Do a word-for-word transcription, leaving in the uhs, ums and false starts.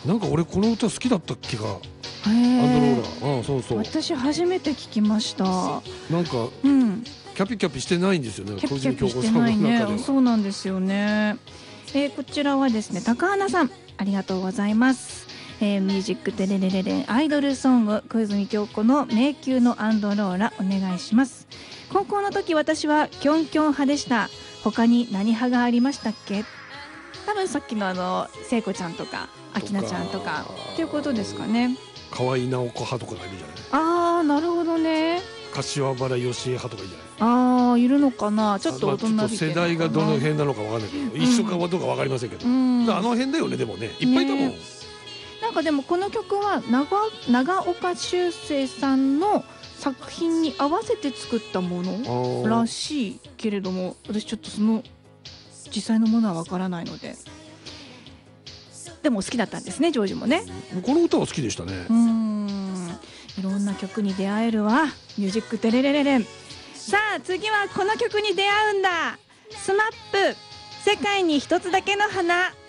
なんか俺この歌好きだった気が。 へアンドロえ。 ーラー、うん、そうそう。 私初めて聞きました。 なんかうん。 キャピキャピしてないんですよね。 キャピキャピしてないね。そうなんですよね。えー、こちらはですね、高花さん、ありがとうございます。えー、ミュージックテレレレレアイドルソング小泉今日子の迷宮のアンドローラお願いします。高校の時私はキョンキョン派でした。他に何派がありましたっけ？多分さっきのあの聖子ちゃんとか明菜ちゃんとかっていうことですかね。 河合直子派とかがいるんじゃない。 ああ、なるほどね。 柏原芳恵派とかいるんじゃない。 ああ、いるのかな。ちょっと大人びてるのかな。 まあ、ちょっと世代がどの辺なのかわかんないけど、うん、一緒かどうかわかりませんけど、うん、あの辺だよね。でもね、いっぱいいたもん、ね、 なんかでもこの曲は 長, 長岡修正さんの作品に合わせて作ったものらしいけれども、私ちょっとその実際のものはわからないので。でも好きだったんですね、ジョージもね。 この歌は好きでしたね。 うーん、いろんな曲に出会えるわ。ミュージックテレレレレン。さあ次はこの曲に出会うんだ。スマップ世界に一つだけの花。